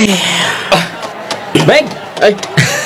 Meg! Ay.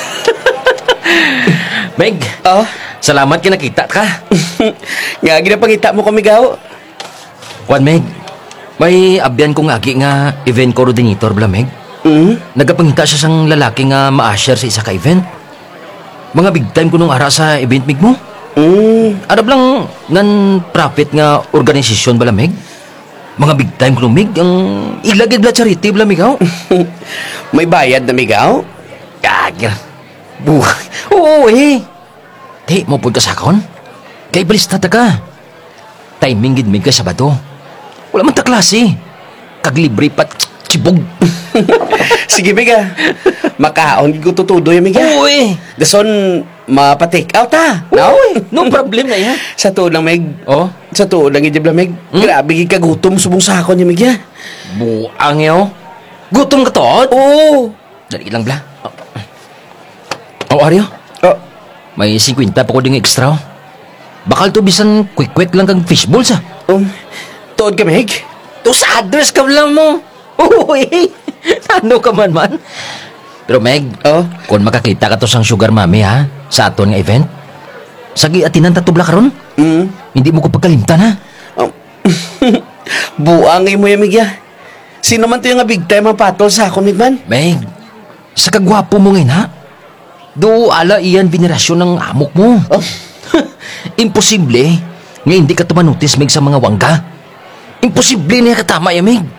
Meg! Oh. Salamat kinakita ka. Nga, ginapangita mo kami, gaw. Juan, Meg. May abyan kong agi nga event coordinator bala, Meg. Nagapangita siya sang lalaki nga ma-usher sa isa ka event. Mga big time ko nung ara sa event, Meg mo. Arab lang ngan profit nga organisasyon bala, Meg. Mga big time ko nung, Meg. Ang ilagid bala charity bala, Meg, oh. May bayad na, migaw? Kagir. Buhay. Oo, eh. Di, mupod ka sa akon. Kay balista ta ka. Timing gid, Meg, ka Sabado. Wala man ta klase. Kaglibre pat chibog. Sige, miga. Makaon ko tutudo yung miga. Oo, eh. Dason, mapa-take out, ha? No? No problem na yan. Sa tuod lang, Meg. Oh, Sa tuod lang, Ijab Meg. Grabe, gikagutom, subong sa akon yung miga. buang yo. Gutom ka to? Oo. Dali lang bla. Oh, Aryo. Oh. May 50 pa ko ding extra. Oh. Bakal to bisan quick-quick lang kang fishballs, ah. Tuod ka, Meg. To sa address ka lang mo. Oo, eh. Ano ka man. Pero Meg, Oh. kung makakita ka to sang sugar mami, ha, sa aton nga event, sagi atinan tatubla karon. Hindi mo ko pagkalimtan, ha. Oh. Buangay mo yung miga. Sino man to yung nga big time ang patol sa akon, Migman? Meg, sa kagwapo mo ngayon, ha? Do ala iyan venerasyon ng amok mo. Oh. Imposible nga hindi ka tumanutis, Meg, sa mga wangga. Imposible niya katama yan, Meg.